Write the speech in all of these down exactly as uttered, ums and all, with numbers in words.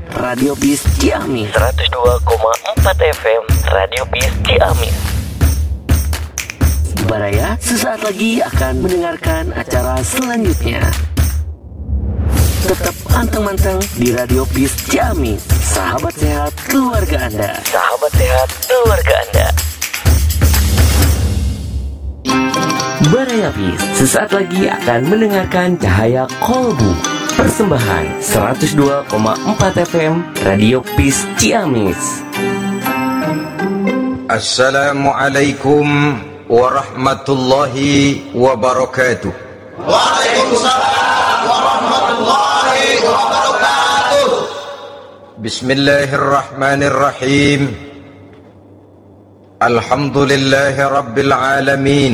Radio Peace Ciamis. seratus dua koma empat F M Radio Peace Ciamis. Baraya sesaat lagi akan mendengarkan acara selanjutnya. Tetap anteng-manteng di Radio Peace Ciamis. Sahabat sehat keluarga Anda. Sahabat sehat keluarga Anda. Baraya Peace sesaat lagi akan mendengarkan Cahaya Kolbu. Persembahan seratus dua koma empat F M Radio Peace Ciamis. Assalamualaikum warahmatullahi wabarakatuh. Waalaikumsalam warahmatullahi wabarakatuh. Bismillahirrahmanirrahim. Alhamdulillahi rabbil alamin.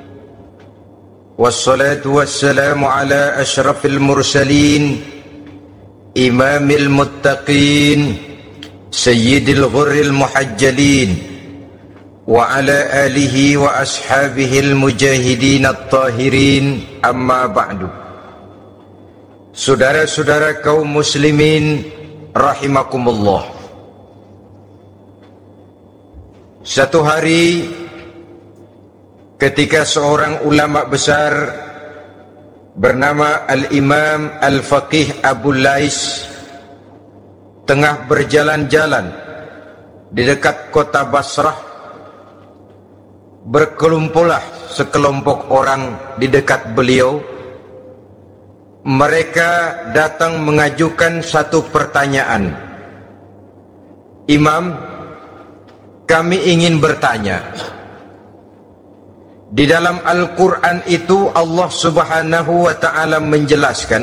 Wassalatu wassalamu ala ashrafil mursalin, imamil muttaqin, sayyidil ghurril muhajjalin, wa ala alihi wa ashabihil mujahidin at-tahirin, amma ba'du. Saudara-saudara kaum muslimin rahimakumullah. Satu hari ketika seorang ulama besar bernama Al-Imam Al-Faqih Abu Lais tengah berjalan-jalan di dekat kota Basrah, berkelumpulah sekelompok orang di dekat beliau. Mereka datang mengajukan satu pertanyaan. Imam, kami ingin bertanya. Di dalam Al-Quran itu Allah subhanahu wa ta'ala menjelaskan,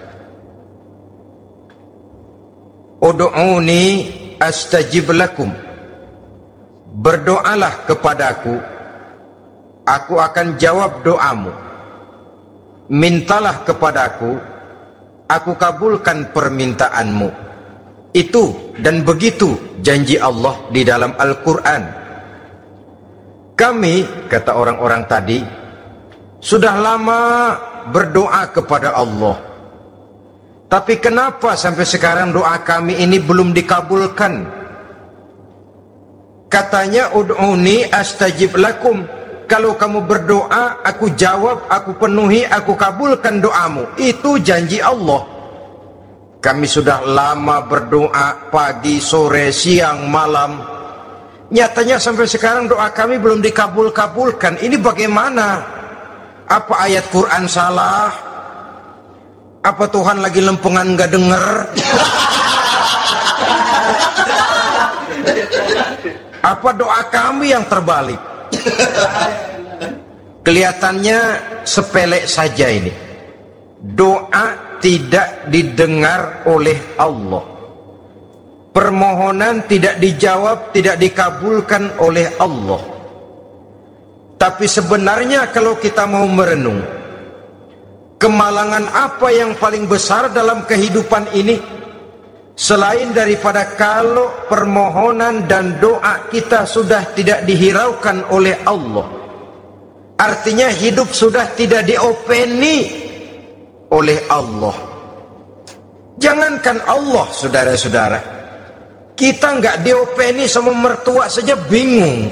Udu'uni astajib lakum. Berdoalah kepadaku, aku akan jawab doamu. Mintalah kepadaku, aku kabulkan permintaanmu. Itu dan begitu janji Allah di dalam Al-Quran. Kami, kata orang-orang tadi, sudah lama berdoa kepada Allah. Tapi kenapa sampai sekarang doa kami ini belum dikabulkan? Katanya, Ud'uni astajib lakum. Kalau kamu berdoa, aku jawab, aku penuhi, aku kabulkan doamu. Itu janji Allah. Kami sudah lama berdoa pagi, sore, siang, malam. Nyatanya sampai sekarang doa kami belum dikabul-kabulkan. Ini bagaimana? Apa ayat Quran salah? Apa Tuhan lagi lempengan gak denger? Apa doa kami yang terbalik? Kelihatannya sepele saja ini. Doa tidak didengar oleh Allah. Permohonan tidak dijawab, tidak dikabulkan oleh Allah. Tapi sebenarnya kalau kita mau merenung, kemalangan apa yang paling besar dalam kehidupan ini selain daripada kalau permohonan dan doa kita sudah tidak dihiraukan oleh Allah. Artinya hidup sudah tidak diopeni oleh Allah. Jangankan Allah, saudara-saudara, kita nggak diopeni sama mertua saja bingung.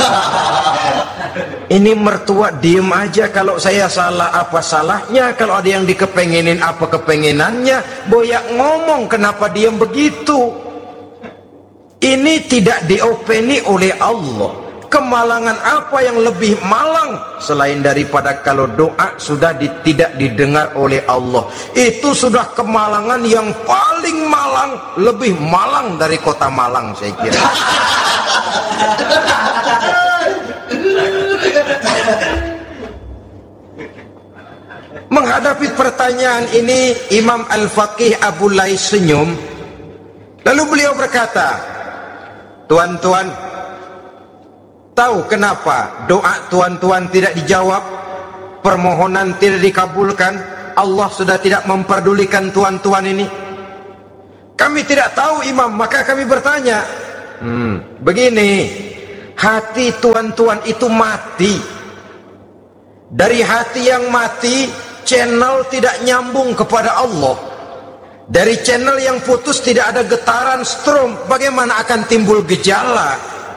Ini mertua diem aja, kalau saya salah apa salahnya, kalau ada yang dikepengenin apa kepengenannya, boyak ngomong kenapa diem begitu. Ini tidak diopeni oleh Allah. Kemalangan apa yang lebih malang selain daripada kalau doa sudah di, tidak didengar oleh Allah. Itu sudah kemalangan yang paling malang, lebih malang dari kota Malang saya kira. Menghadapi pertanyaan ini, Imam Al-Faqih Abu Lais senyum. Lalu beliau berkata, tuan-tuan, tahu kenapa doa tuan-tuan tidak dijawab, permohonan tidak dikabulkan? Allah sudah tidak memperdulikan tuan-tuan ini. Kami tidak tahu, Imam, maka kami bertanya. Hmm, begini, hati tuan-tuan itu mati. Dari hati yang mati, channel tidak nyambung kepada Allah. Dari channel yang putus tidak ada getaran strom, bagaimana akan timbul gejala?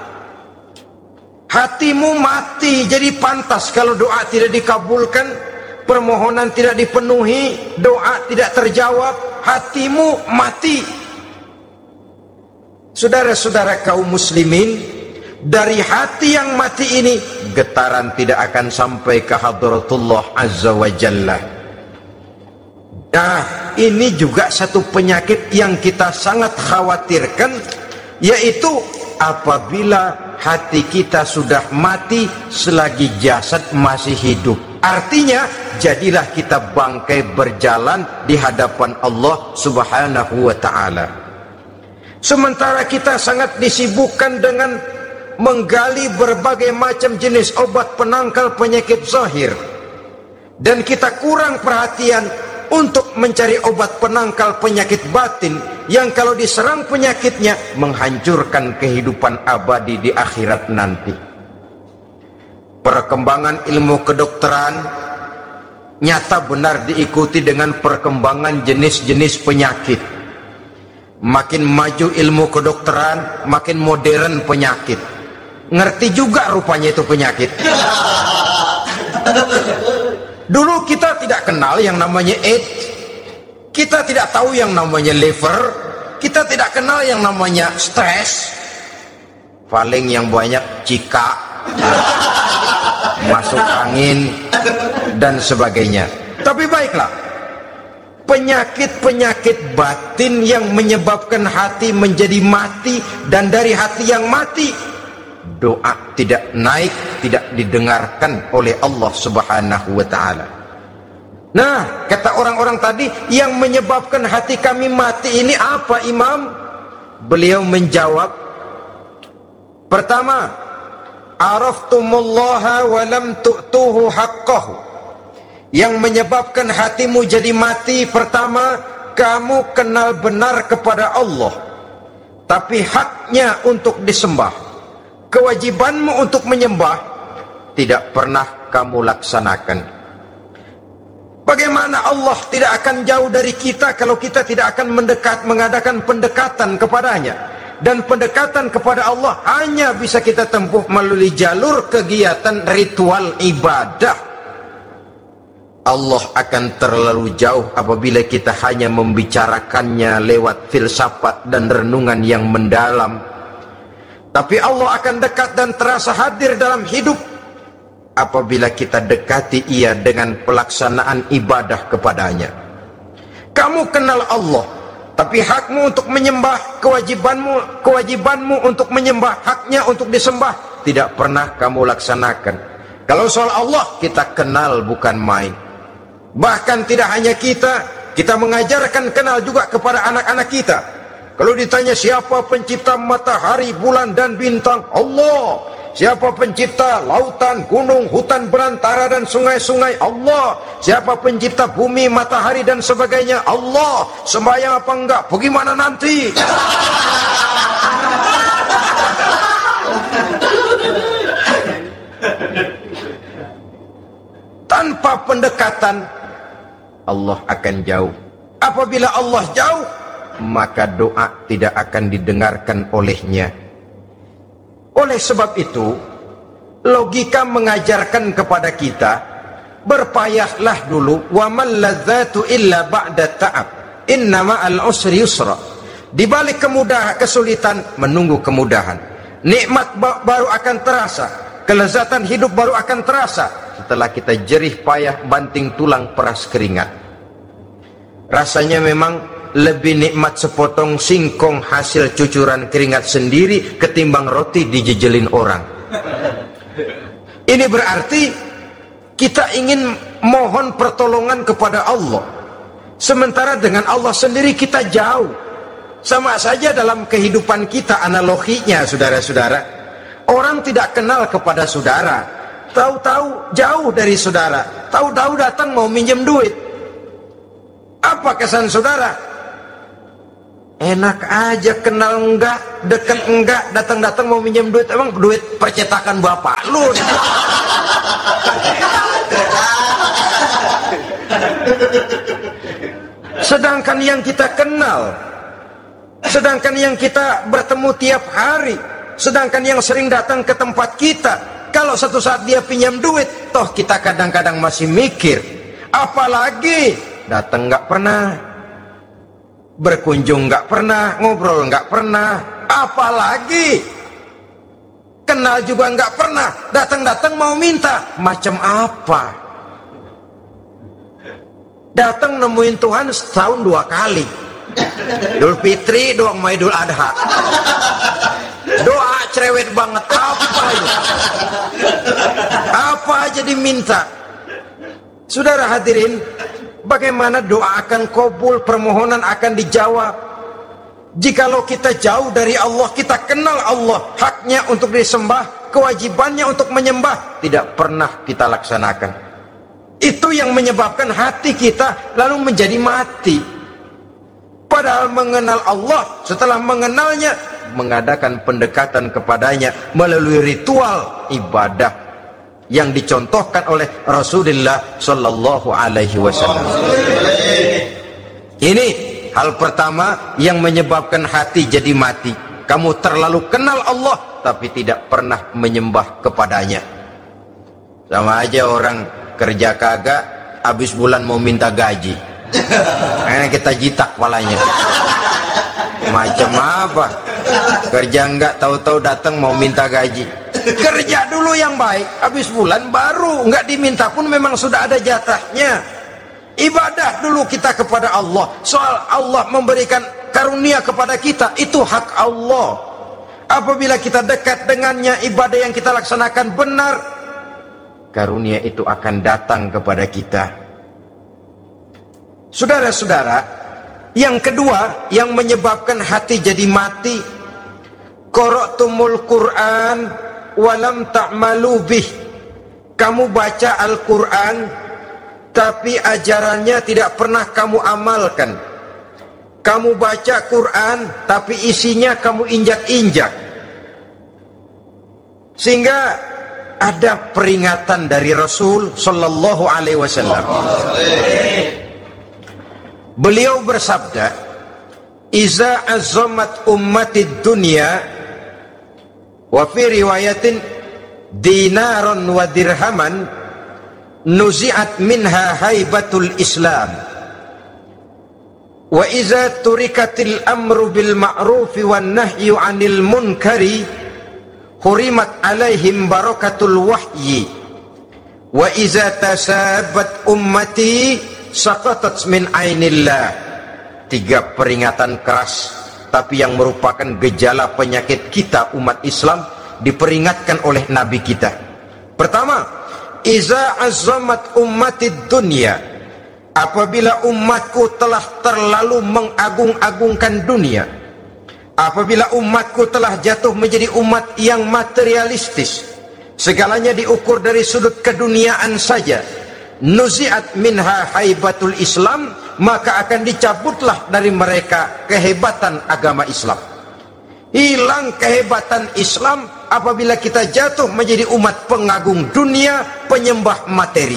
Hatimu mati, jadi pantas kalau doa tidak dikabulkan, permohonan tidak dipenuhi, doa tidak terjawab, hatimu mati. Saudara-saudara kaum muslimin, dari hati yang mati ini, getaran tidak akan sampai ke hadratullah azza wa jalla. Nah, ini juga satu penyakit yang kita sangat khawatirkan, yaitu apabila hati kita sudah mati selagi jasad masih hidup. Artinya, jadilah kita bangkai berjalan di hadapan Allah subhanahu wa ta'ala. Sementara kita sangat disibukkan dengan menggali berbagai macam jenis obat penangkal penyakit zahir, dan kita kurang perhatian untuk mencari obat penangkal penyakit batin yang kalau diserang penyakitnya menghancurkan kehidupan abadi di akhirat nanti. Perkembangan ilmu kedokteran nyata benar diikuti dengan perkembangan jenis-jenis penyakit. Makin maju ilmu kedokteran, makin modern penyakit. Ngerti juga rupanya itu penyakit. Dulu kita tidak kenal yang namanya AIDS, kita tidak tahu yang namanya liver, kita tidak kenal yang namanya stres. Paling yang banyak cika, masuk angin, dan sebagainya. Tapi baiklah, penyakit-penyakit batin yang menyebabkan hati menjadi mati, dan dari hati yang mati, doa tidak naik, tidak didengarkan oleh Allah subhanahu wa ta'ala. Nah, kata orang-orang tadi, yang menyebabkan hati kami mati ini apa, Imam? Beliau menjawab, pertama, araftumullaha wa lam tu'tuhu haqqahu. Yang menyebabkan hatimu jadi mati, pertama, kamu kenal benar kepada Allah, tapi haknya untuk disembah, kewajibanmu untuk menyembah, tidak pernah kamu laksanakan. Bagaimana Allah tidak akan jauh dari kita kalau kita tidak akan mendekat, mengadakan pendekatan kepadanya? Dan pendekatan kepada Allah hanya bisa kita tempuh melalui jalur kegiatan ritual ibadah. Allah akan terlalu jauh apabila kita hanya membicarakannya lewat filsafat dan renungan yang mendalam. Tapi Allah akan dekat dan terasa hadir dalam hidup apabila kita dekati ia dengan pelaksanaan ibadah kepadanya. Kamu kenal Allah, tapi hakmu untuk menyembah, kewajibanmu kewajibanmu untuk menyembah, haknya untuk disembah, tidak pernah kamu laksanakan. Kalau soal Allah, kita kenal bukan main. Bahkan tidak hanya kita, kita mengajarkan kenal juga kepada anak-anak kita. Kalau ditanya siapa pencipta matahari, bulan dan bintang, Allah. Siapa pencipta lautan, gunung, hutan belantara dan sungai-sungai, Allah. Siapa pencipta bumi, matahari dan sebagainya, Allah. Sembahyang apa enggak? Bagaimana nanti? Tanpa pendekatan, Allah akan jauh. Apabila Allah jauh, maka doa tidak akan didengarkan olehnya. Oleh sebab itu, logika mengajarkan kepada kita, berpayahlah dulu, wa mal ladzatu illa ba'da ta'ab, innama al-usri yusra. Di balik kemudahan, kesulitan, menunggu kemudahan. Nikmat baru akan terasa, kelezatan hidup baru akan terasa setelah kita jerih payah banting tulang peras keringat. Rasanya memang lebih nikmat sepotong singkong hasil cucuran keringat sendiri ketimbang roti dijejelin orang. Ini berarti kita ingin mohon pertolongan kepada Allah, sementara dengan Allah sendiri kita jauh. Sama saja dalam kehidupan kita analoginya, saudara-saudara. Orang tidak kenal kepada saudara, tahu-tahu jauh dari saudara, tahu-tahu datang mau minjem duit. Apa kesan saudara? Enak aja, kenal enggak, dekat enggak, datang-datang mau minjem duit. Emang duit percetakan bapak lu? Sedangkan yang kita kenal, sedangkan yang kita bertemu tiap hari, sedangkan yang sering datang ke tempat kita, kalau satu saat dia pinjam duit, toh kita kadang-kadang masih mikir, apalagi datang nggak pernah, berkunjung nggak pernah, ngobrol nggak pernah, apalagi kenal juga nggak pernah, datang-datang mau minta, macam apa? Datang nemuin Tuhan setahun dua kali, Idul Fitri, doang mau Idul Adha, doa cerewet banget, apa itu? Apa aja diminta. Saudara hadirin, bagaimana doa akan kabul, permohonan akan dijawab? Jikalau kita jauh dari Allah, kita kenal Allah, haknya untuk disembah, kewajibannya untuk menyembah, tidak pernah kita laksanakan. Itu yang menyebabkan hati kita lalu menjadi mati. Padahal mengenal Allah, setelah mengenalnya, mengadakan pendekatan kepadanya melalui ritual ibadah yang dicontohkan oleh Rasulullah Sallallahu Alaihi Wasallam. Ini hal pertama yang menyebabkan hati jadi mati. Kamu terlalu kenal Allah tapi tidak pernah menyembah kepadanya. Sama aja orang kerja kagak, habis bulan mau minta gaji, karena kita jitak kepalanya. Macam apa? Kerja enggak, tahu-tahu datang mau minta gaji. Kerja dulu yang baik, habis bulan baru enggak diminta pun memang sudah ada jatahnya. Ibadah dulu kita kepada Allah. Soal Allah memberikan karunia kepada kita, itu hak Allah. Apabila kita dekat dengannya, ibadah yang kita laksanakan benar, karunia itu akan datang kepada kita. Saudara-saudara, yang kedua yang menyebabkan hati jadi mati, qara'tumul Qur'an walam ta'malu bih. Kamu baca Al-Qur'an tapi ajarannya tidak pernah kamu amalkan. Kamu baca Quran tapi isinya kamu injak-injak. Sehingga ada peringatan dari Rasul Sallallahu Alaihi Wasallam. Beliau bersabda, "Iza azamat ummatid dunya, wa fi riwayatin dinaron wa dirhaman, nuzi'at minha haibatul Islam. Wa iza turikatil amru bil ma'rufi wan nahyu 'anil munkari, hurimat alaihim barakatul wahyi. Wa iza tasabat ummati saqatat min ainillah." Tiga peringatan keras, tapi yang merupakan gejala penyakit kita umat Islam, diperingatkan oleh Nabi kita. Pertama, iza azamat ummatid dunya, apabila umatku telah terlalu mengagung-agungkan dunia, apabila umatku telah jatuh menjadi umat yang materialistis, segalanya diukur dari sudut keduniaan saja, nuzi'at minha haibatul Islam, maka akan dicabutlah dari mereka kehebatan agama Islam. Hilang kehebatan Islam apabila kita jatuh menjadi umat pengagung dunia, penyembah materi.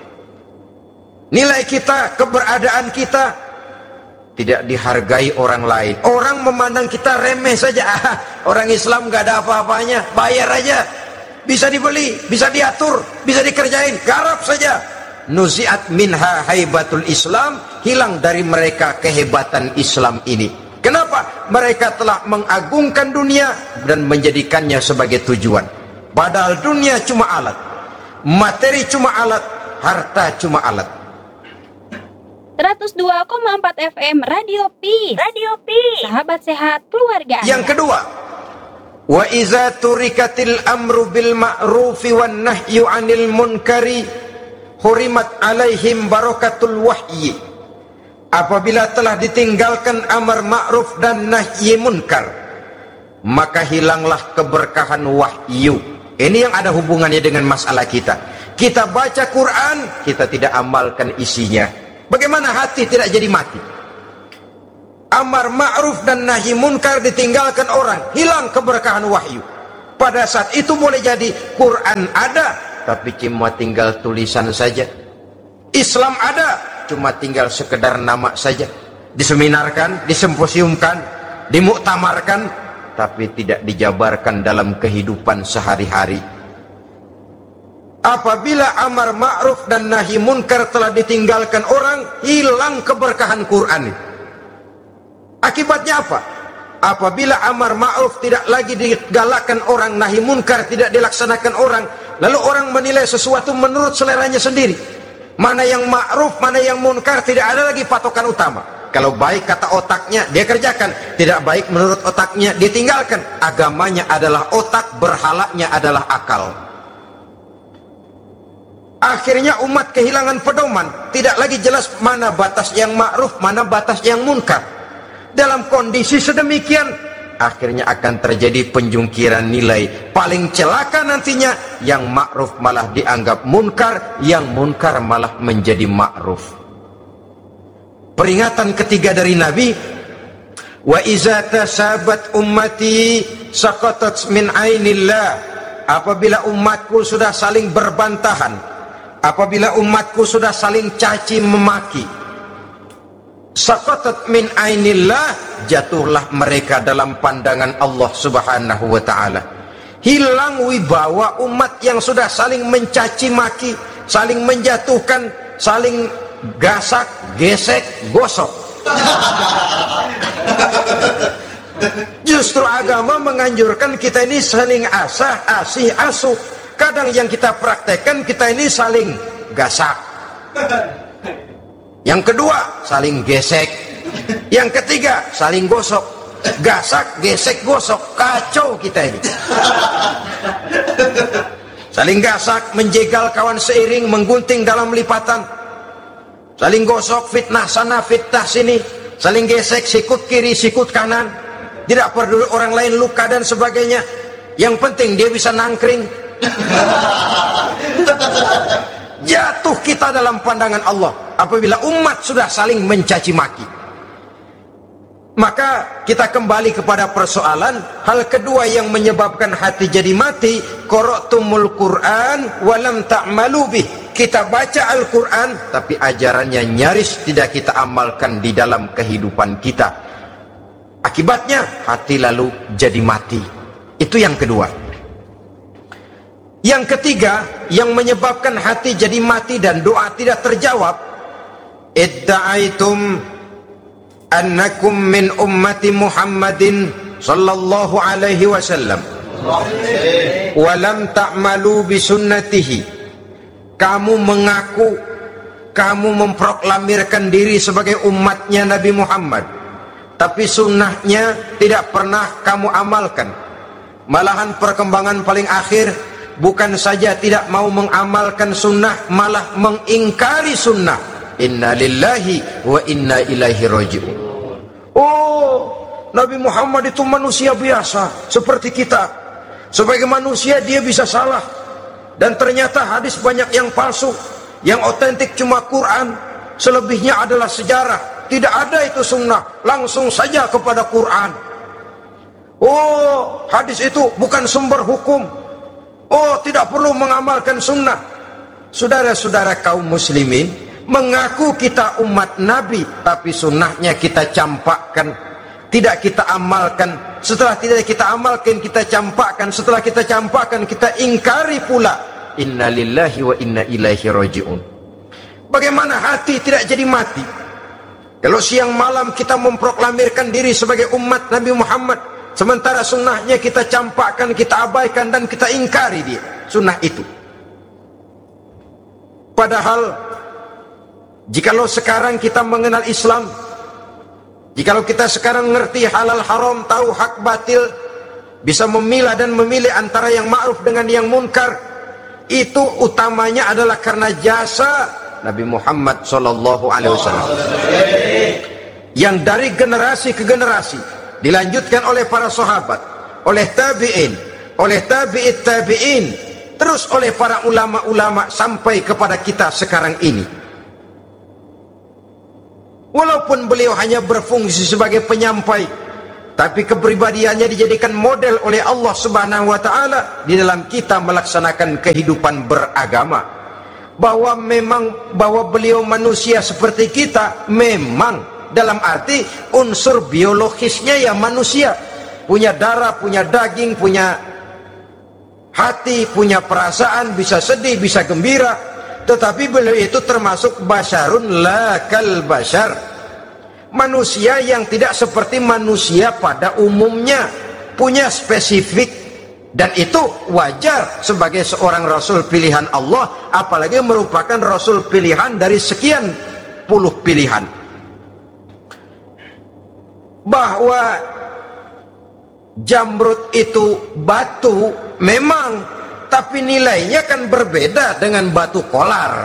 Nilai kita, keberadaan kita tidak dihargai orang lain. Orang memandang kita remeh saja. Ah, orang Islam gak ada apa-apanya, bayar aja, bisa dibeli, bisa diatur, bisa dikerjain, garap saja. Nuzi'at minha haibatul Islam, hilang dari mereka kehebatan Islam ini. Kenapa? Mereka telah mengagungkan dunia dan menjadikannya sebagai tujuan. Padahal dunia cuma alat, materi cuma alat, harta cuma alat. seratus dua koma empat F M Radio Peace. Radio Peace. Sahabat sehat keluarga Anda. Yang kedua, wa iza turikatil amru bil ma'rufi wan nahyu 'anil munkari, hurimat alaihim barakatul wahyi. Apabila telah ditinggalkan amar ma'ruf dan nahi munkar, maka hilanglah keberkahan wahyu. Ini yang ada hubungannya dengan masalah kita. Kita baca Quran, kita tidak amalkan isinya. Bagaimana hati tidak jadi mati? Amar ma'ruf dan nahi munkar ditinggalkan orang, hilang keberkahan wahyu. Pada saat itu boleh jadi Quran ada, tapi cuma tinggal tulisan saja. Islam ada, cuma tinggal sekedar nama saja, diseminarkan, disemposiumkan, dimuktamarkan, tapi tidak dijabarkan dalam kehidupan sehari-hari. Apabila amar ma'ruf dan nahi munkar telah ditinggalkan orang, hilang keberkahan Quran. Akibatnya apa? Apabila amar ma'ruf tidak lagi digalakkan orang, nahi munkar tidak dilaksanakan orang, lalu orang menilai sesuatu menurut seleranya sendiri. Mana yang ma'ruf, mana yang munkar, tidak ada lagi patokan utama. Kalau baik kata otaknya, dia kerjakan. Tidak baik menurut otaknya, dia tinggalkan. Agamanya adalah otak, berhalanya adalah akal. Akhirnya umat kehilangan pedoman. Tidak lagi jelas mana batas yang ma'ruf, mana batas yang munkar. Dalam kondisi sedemikian, akhirnya akan terjadi penjungkiran nilai. Paling celaka nantinya, yang ma'ruf malah dianggap munkar, yang munkar malah menjadi ma'ruf. Peringatan ketiga dari Nabi, wa iza tasabat ummati saqatat min ainillah. Apabila umatku sudah saling berbantahan, apabila umatku sudah saling caci memaki, saqatat min ainillah, jatuhlah mereka dalam pandangan Allah Subhanahu wa taala. Hilang wibawa umat yang sudah saling mencaci maki, saling menjatuhkan, saling gasak, gesek, gosok. Justru agama menganjurkan kita ini saling asah, asih, asuh. Kadang yang kita praktekkan, kita ini saling gasak. Yang kedua, saling gesek. Yang ketiga, saling gosok. Gasak, gesek, gosok. Kacau kita ini. Saling gasak, menjegal kawan seiring, menggunting dalam lipatan. Saling gosok, fitnah sana, fitnah sini. Saling gesek, sikut kiri, sikut kanan. Tidak peduli orang lain luka dan sebagainya. Yang penting dia bisa nangkring. Jatuh kita dalam pandangan Allah apabila umat sudah saling mencaci maki. Maka kita kembali kepada persoalan. Hal kedua yang menyebabkan hati jadi mati, qara'tumul Qur'an walam ta'malu bih. Kita baca Al-Quran, tapi ajarannya nyaris tidak kita amalkan di dalam kehidupan kita. Akibatnya, hati lalu jadi mati. Itu yang kedua. Yang ketiga, yang menyebabkan hati jadi mati dan doa tidak terjawab, idda'aitum annakum min ummati Muhammadin sallallahu alaihi wasallam walam ta'malu bisunnatihi. Kamu mengaku, kamu memproklamirkan diri sebagai umatnya Nabi Muhammad, tapi sunnahnya tidak pernah kamu amalkan. Malahan perkembangan paling akhir, bukan saja tidak mau mengamalkan sunnah, malah mengingkari sunnah. Inna lillahi wa inna ilaihi raji'un. Oh, Nabi Muhammad itu manusia biasa seperti kita. Sebagai manusia dia bisa salah. Dan ternyata hadis banyak yang palsu. Yang otentik cuma Quran, selebihnya adalah sejarah. Tidak ada itu sunnah, langsung saja kepada Quran. Oh, hadis itu bukan sumber hukum. Oh, tidak perlu mengamalkan sunnah. Saudara-saudara kaum muslimin, mengaku kita umat Nabi, tapi sunnahnya kita campakkan, tidak kita amalkan. Setelah tidak kita amalkan, kita campakkan. Setelah kita campakkan, kita ingkari pula. Inna lillahi wa inna ilaihi raji'un. Bagaimana hati tidak jadi mati? Kalau siang malam kita memproklamirkan diri sebagai umat Nabi Muhammad, sementara sunnahnya kita campakkan, kita abaikan, dan kita ingkari dia, sunnah itu. Padahal jikalau sekarang kita mengenal Islam, jikalau kita sekarang ngerti halal haram, tahu hak batil, bisa memilah dan memilih antara yang ma'ruf dengan yang munkar, itu utamanya adalah karena jasa Nabi Muhammad sallallahu alaihi wasallam, yang dari generasi ke generasi dilanjutkan oleh para sahabat, oleh tabi'in, oleh tabi'it tabi'in, terus oleh para ulama-ulama sampai kepada kita sekarang ini. Walaupun beliau hanya berfungsi sebagai penyampai, tapi kepribadiannya dijadikan model oleh Allah Subhanahu wa taala di dalam kita melaksanakan kehidupan beragama. bahwa memang bahwa beliau manusia seperti kita, memang dalam arti unsur biologisnya ya manusia, punya darah, punya daging, punya hati, punya perasaan, bisa sedih, bisa gembira, tetapi beliau itu termasuk basyarun la kal basyar, manusia yang tidak seperti manusia pada umumnya, punya spesifik. Dan itu wajar sebagai seorang Rasul pilihan Allah, apalagi merupakan Rasul pilihan dari sekian puluh pilihan. Bahwa jamrud itu batu memang, tapi nilainya kan berbeda dengan batu kolar.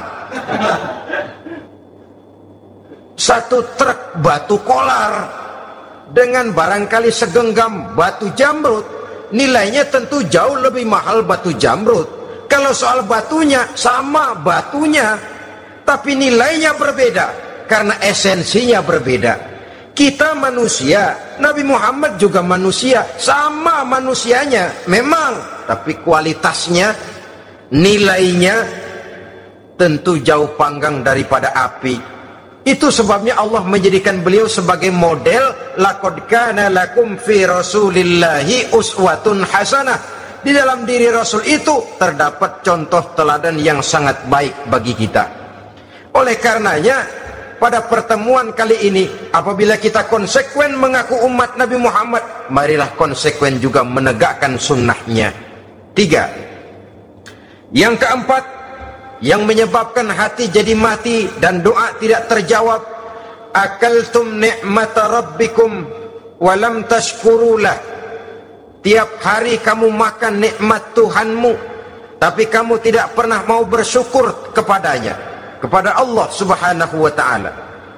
Satu truk batu kolar dengan barangkali segenggam batu jamrud, nilainya tentu jauh lebih mahal batu jamrud. Kalau soal batunya, sama batunya, tapi nilainya berbeda karena esensinya berbeda. Kita manusia, Nabi Muhammad juga manusia, sama manusianya memang, tapi kualitasnya, nilainya tentu jauh panggang daripada api. Itu sebabnya Allah menjadikan beliau sebagai model. Laqad kana lakum fi rasulillahi uswatun hasanah. Di dalam diri Rasul itu terdapat contoh teladan yang sangat baik bagi kita. Oleh karenanya, pada pertemuan kali ini, apabila kita konsekuen mengaku umat Nabi Muhammad, marilah konsekuen juga menegakkan sunnahnya. Tiga. Yang keempat, yang menyebabkan hati jadi mati dan doa tidak terjawab, akaltum ni'mata rabbikum walam tashkurulah. Tiap hari kamu makan nikmat Tuhanmu, tapi kamu tidak pernah mau bersyukur kepadanya, kepada Allah subhanahu wa ta'ala.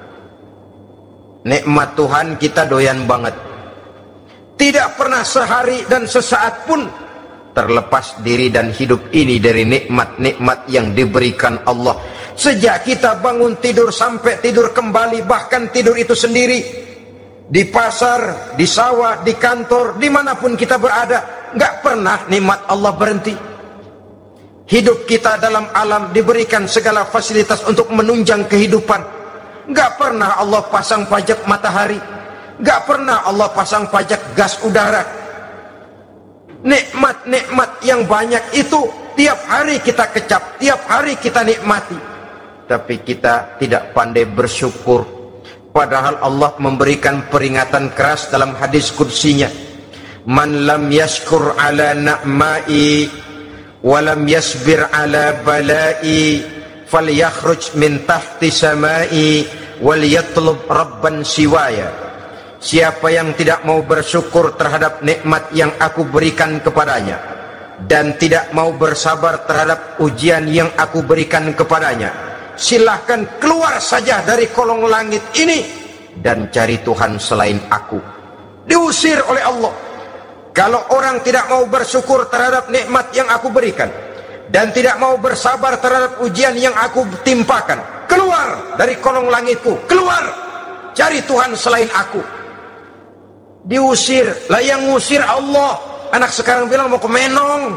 Nikmat Tuhan kita doyan banget, tidak pernah sehari dan sesaat pun terlepas diri dan hidup ini dari nikmat-nikmat yang diberikan Allah. Sejak kita bangun tidur sampai tidur kembali, bahkan tidur itu sendiri, di pasar, di sawah, di kantor, dimanapun kita berada, nggak pernah nikmat Allah berhenti. Hidup kita dalam alam diberikan segala fasilitas untuk menunjang kehidupan. Nggak pernah Allah pasang pajak matahari, nggak pernah Allah pasang pajak gas udara. Nikmat-nikmat yang banyak itu tiap hari kita kecap, tiap hari kita nikmati, tapi kita tidak pandai bersyukur. Padahal Allah memberikan peringatan keras dalam hadis qudsinya, man lam yashkur ala na'mai wa lam yasbir ala balai falyakhruj min tahti samai wal yatlub rabban siwaya. Siapa yang tidak mau bersyukur terhadap nikmat yang aku berikan kepadanya, dan tidak mau bersabar terhadap ujian yang aku berikan kepadanya, silahkan keluar saja dari kolong langit ini dan cari Tuhan selain aku. Diusir oleh Allah. Kalau orang tidak mau bersyukur terhadap nikmat yang aku berikan, dan tidak mau bersabar terhadap ujian yang aku timpakan, keluar dari kolong langitku, keluar, cari Tuhan selain aku. Diusir. Lah yang ngusir Allah. Anak sekarang bilang mau ke Menong.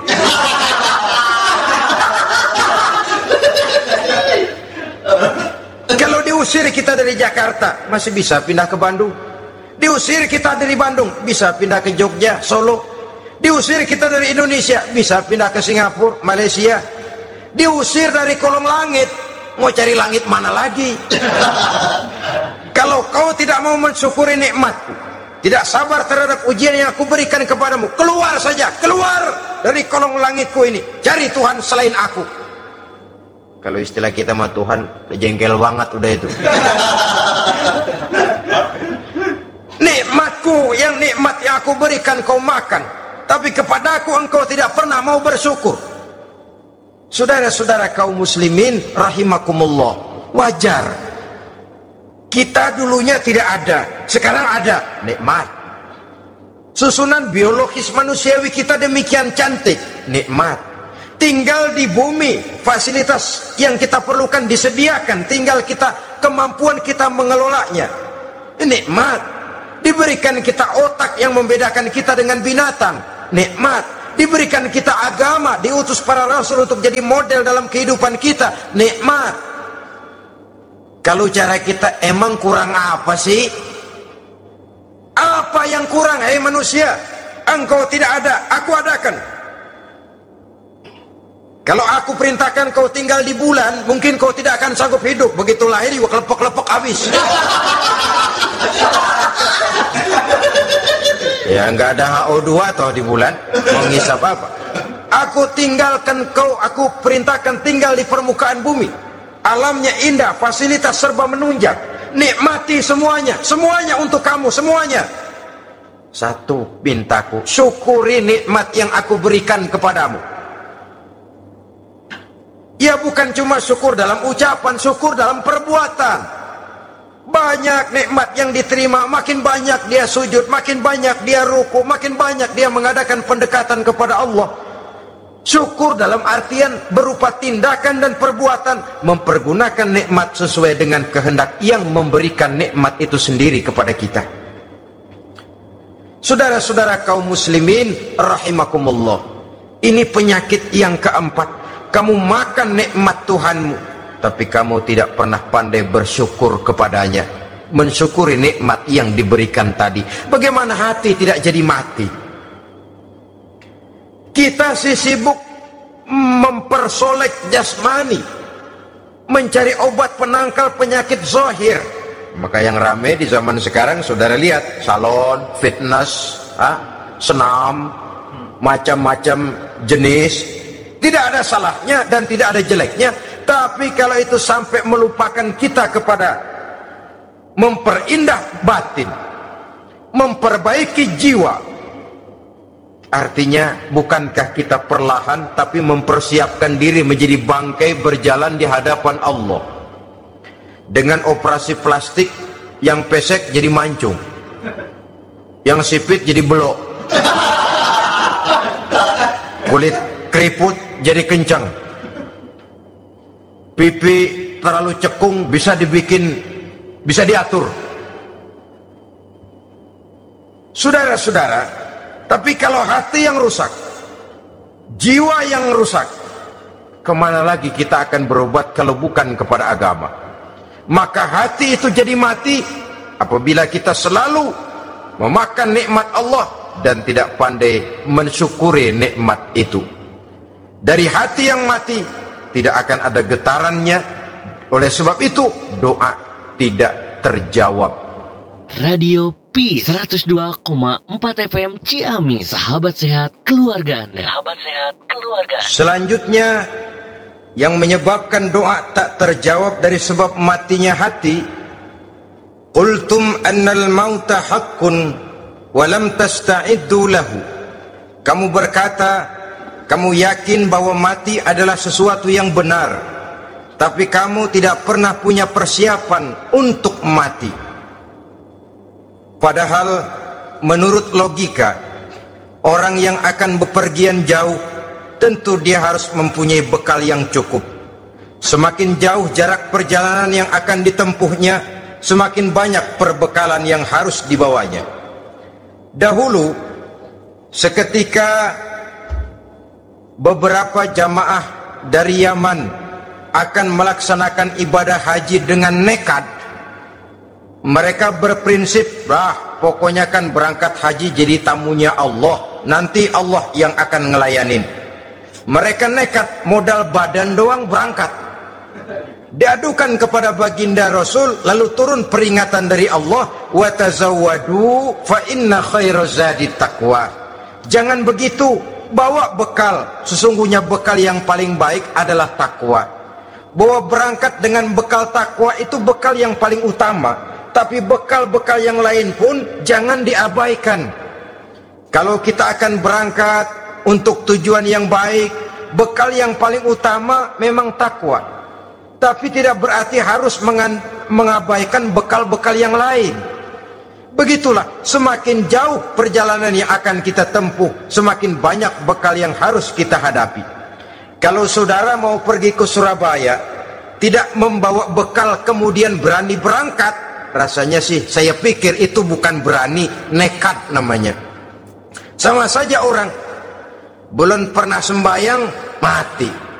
Kalau diusir kita dari Jakarta, masih bisa pindah ke Bandung. Diusir kita dari Bandung, bisa pindah ke Jogja, Solo. Diusir kita dari Indonesia, bisa pindah ke Singapura, Malaysia. Diusir dari kolong langit, mau cari langit mana lagi? Kalau kau tidak mau mensyukuri nikmatku, tidak sabar terhadap ujian yang aku berikan kepadamu, keluar saja, keluar dari kolong langitku ini, cari Tuhan selain aku. Kalau istilah kita mah Tuhan, jengkel banget udah itu. Nikmatku, yang nikmat yang aku berikan kau makan, tapi kepadaku engkau tidak pernah mau bersyukur. Saudara-saudara kaum muslimin rahimakumullah, wajar. Kita dulunya tidak ada, sekarang ada, nikmat. Susunan biologis manusiawi kita demikian cantik, nikmat. Tinggal di bumi, fasilitas yang kita perlukan disediakan, tinggal kita, kemampuan kita mengelolanya, nikmat. Diberikan kita otak yang membedakan kita dengan binatang, nikmat. Diberikan kita agama, diutus para rasul untuk jadi model dalam kehidupan kita. Nikmat. Kalau cara kita emang kurang apa sih? Apa yang kurang, hei manusia? Engkau tidak ada, aku adakan. Kalau aku perintahkan kau tinggal di bulan, mungkin kau tidak akan sanggup hidup. Begitu lahir juga kelepok-kelepok habis. Ya nggak ada H O dua toh di bulan, mau ngisap apa? Aku tinggalkan kau, aku perintahkan tinggal di permukaan bumi. Alamnya indah, fasilitas serba menunjang. Nikmati semuanya, semuanya untuk kamu, semuanya. Satu pintaku, syukuri nikmat yang aku berikan kepadamu. Ya bukan cuma syukur dalam ucapan, syukur dalam perbuatan. Banyak nikmat yang diterima, makin banyak dia sujud, makin banyak dia ruku, makin banyak dia mengadakan pendekatan kepada Allah. Syukur dalam artian berupa tindakan dan perbuatan, mempergunakan nikmat sesuai dengan kehendak yang memberikan nikmat itu sendiri kepada kita. Saudara-saudara kaum muslimin rahimakumullah, ini penyakit yang keempat. Kamu makan nikmat Tuhanmu, tapi kamu tidak pernah pandai bersyukur kepadanya, mensyukuri nikmat yang diberikan tadi. Bagaimana hati tidak jadi mati? Kita sih sibuk mempersolek jasmani, mencari obat penangkal penyakit zahir. Maka yang ramai di zaman sekarang, saudara lihat, salon, fitness, ah, senam, macam-macam jenis. Tidak ada salahnya dan tidak ada jeleknya. Tapi kalau itu sampai melupakan kita kepada memperindah batin, memperbaiki jiwa, artinya bukankah kita perlahan tapi mempersiapkan diri menjadi bangkai berjalan di hadapan Allah. Dengan operasi plastik, yang pesek jadi mancung, yang sipit jadi belok, kulit keriput jadi kencang, pipi terlalu cekung bisa dibikin, bisa diatur. Saudara-saudara, tapi kalau hati yang rusak, jiwa yang rusak, kemana lagi kita akan berobat kalau bukan kepada agama? Maka hati itu jadi mati apabila kita selalu memakan nikmat Allah dan tidak pandai mensyukuri nikmat itu. Dari hati yang mati tidak akan ada getarannya. Oleh sebab itu doa tidak terjawab. Radio Peace seratus dua koma empat F M Ciamis, sahabat sehat keluarga Anda. Sahabat sehat keluarga. Selanjutnya yang menyebabkan doa tak terjawab dari sebab matinya hati, qultum annal mauta haqqun wa lam tasta'iddu lahu. Kamu berkata, kamu yakin bahwa mati adalah sesuatu yang benar, tapi kamu tidak pernah punya persiapan untuk mati. Padahal menurut logika, orang yang akan bepergian jauh tentu dia harus mempunyai bekal yang cukup. Semakin jauh jarak perjalanan yang akan ditempuhnya, semakin banyak perbekalan yang harus dibawanya. Dahulu, seketika beberapa jamaah dari Yaman akan melaksanakan ibadah haji dengan nekat. Mereka berprinsip, bah, pokoknya kan berangkat haji jadi tamunya Allah, nanti Allah yang akan ngelayanin. Mereka nekat, modal badan doang berangkat. Diadukan kepada baginda Rasul, lalu turun peringatan dari Allah, wa tazawwadu fa inna khairaz zadi taqwa. Jangan begitu, bawa bekal, sesungguhnya bekal yang paling baik adalah takwa. Bahwa berangkat dengan bekal takwa itu bekal yang paling utama, tapi bekal-bekal yang lain pun jangan diabaikan. Kalau kita akan berangkat untuk tujuan yang baik, bekal yang paling utama memang takwa, tapi tidak berarti harus mengabaikan bekal-bekal yang lain. Begitulah, semakin jauh perjalanan yang akan kita tempuh, semakin banyak bekal yang harus kita hadapi. Kalau saudara mau pergi ke Surabaya, tidak membawa bekal kemudian berani berangkat, rasanya sih saya pikir itu bukan berani, nekat namanya. Sama saja orang belum pernah sembahyang, mati.